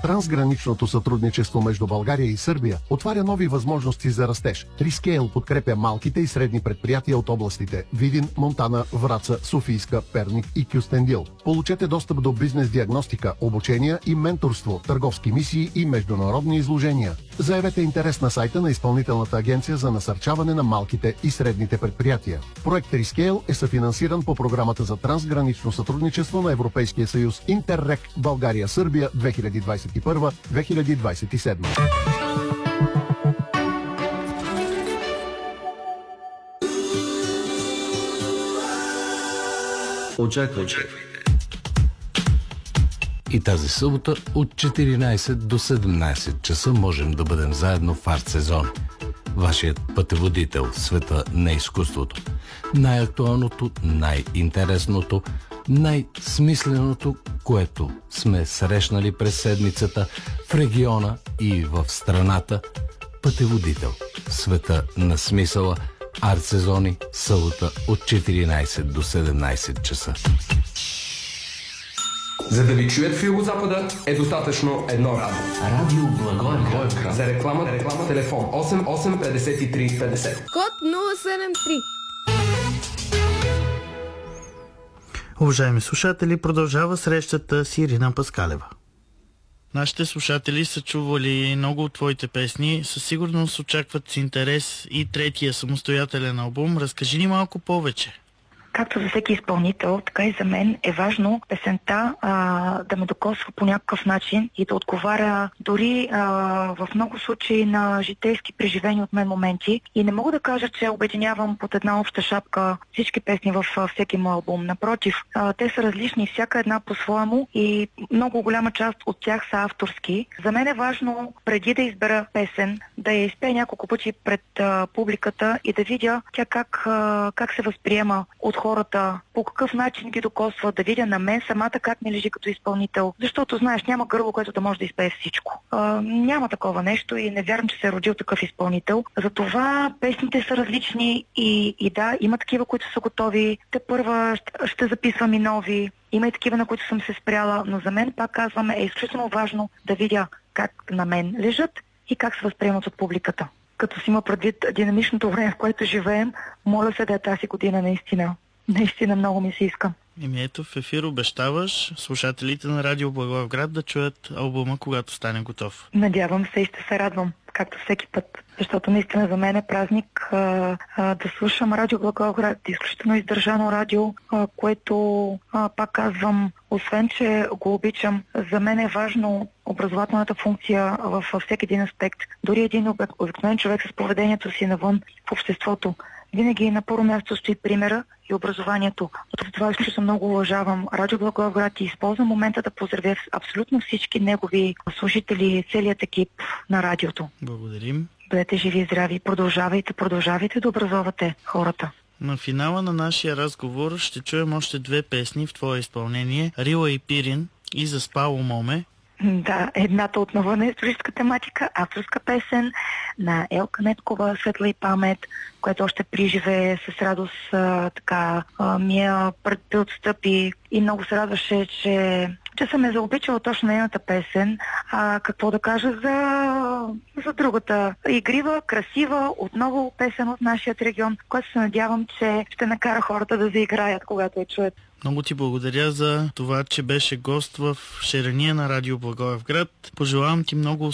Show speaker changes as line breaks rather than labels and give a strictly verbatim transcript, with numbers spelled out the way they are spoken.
Трансграничното сътрудничество между България и Сърбия отваря нови възможности за растеж. Рискейл подкрепя малките и средни предприятия от областите Видин, Монтана, Враца, Софийска, Перник и Кюстендил. Получете достъп до бизнес диагностика, обучения и менторство, търговски мисии и международни изложения. Заявете интерес на сайта на Изпълнителната агенция за насърчаване на малките и средните предприятия. Проект Рискейл е съфинансиран по програмата за трансгранично сътрудничество на Европейския съюз Интеррек България-Сърбия две хиляди двадесет и първа - две хиляди двадесет и седма.
Очаквайте.
И тази събота от четиринадесет до седемнадесет часа можем да бъдем заедно в Арт Сезон. Вашият пътеводител в света на изкуството. Най-актуалното, най-интересното, най-смисленото, което сме срещнали през седмицата в региона и в страната. Пътеводител в света на смисъла. Арт Сезони, събота от четиринадесет до седемнадесет часа.
За да ви чуят в Югозапада е достатъчно едно радио.
Радио Благоевград.
За реклама, реклама, телефон осем осем петдесет и три петдесет.
Код нула седем три.
Уважаеми слушатели, продължава срещата с Ирина Паскалева. Нашите слушатели са чували много от твоите песни. Със сигурност очакват с интерес и третия самостоятелен албум. Разкажи ни малко повече.
Както за всеки изпълнител, така и за мен е важно песента а, да ме докосва по някакъв начин и да отговаря дори а, в много случаи на житейски преживени от мен моменти. И не мога да кажа, че обединявам под една обща шапка всички песни в а, всеки мой албум. Напротив, а, те са различни, всяка една по-своему и много голяма част от тях са авторски. За мен е важно, преди да избера песен, да я изпея няколко пъти пред а, публиката и да видя тя как, а, как се възприема от хората, по какъв начин ги докосва, да видя на мен самата как ми лежи като изпълнител. Защото, знаеш, няма гърло, което да може да изпее всичко. А, няма такова нещо и не вярвам, че се е родил такъв изпълнител. Затова песните са различни и, и да, има такива, които са готови. Те първа ще, ще записвам и нови. Има и такива, на които съм се спряла, но за мен, пак казвам, е изключително важно да видя как на мен лежат и как се възприемат от публиката. Като си има предвид динамичното време, в което живеем, моля се да е тази година наистина. Наистина много ми се иска.
Еми ето, в ефир обещаваш слушателите на Радио Благоевград да чуят албума, когато стане готов.
Надявам се и ще се радвам, както всеки път. Защото наистина за мен е празник а, а, да слушам Радио Благоевград, изключително издържано радио, а, което, а, пак казвам, освен че го обичам, за мен е важно образователната функция в, във всеки един аспект. Дори един обикновен човек с поведението си навън в обществото. Винаги на първо място стои примера и образованието. От това изключително много уважавам Радио Благоевград и използвам момента да поздравя абсолютно всички негови слушатели, целият екип на радиото.
Благодарим.
Бъдете живи и здрави. Продължавайте, продължавайте да образовате хората.
На финала на нашия разговор ще чуем още две песни в твое изпълнение. Рила и Пирин и Заспало моме.
Да, едната отново на историческа тематика, авторска песен на Елка Неткова, Светла и памет, която още приживее с радост, а, така, а, ми я преотстъпи и много се радваше, че, че съм е заобичала точно нейната песен. А какво да кажа за, за другата? Игрива, красива, отново песен от нашия регион, която се надявам, че ще накара хората да заиграят, когато я чуят.
Много ти благодаря за това, че беше гост в шерения на Радио Благоевград. Пожелавам ти много